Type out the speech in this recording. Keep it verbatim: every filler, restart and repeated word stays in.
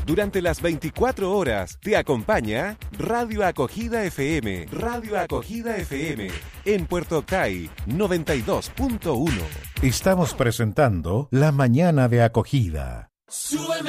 Durante las veinticuatro horas te acompaña Radio Acogida F M. Radio Acogida F M. En Puerto Octay, noventa y dos punto uno. Estamos presentando La Mañana de Acogida.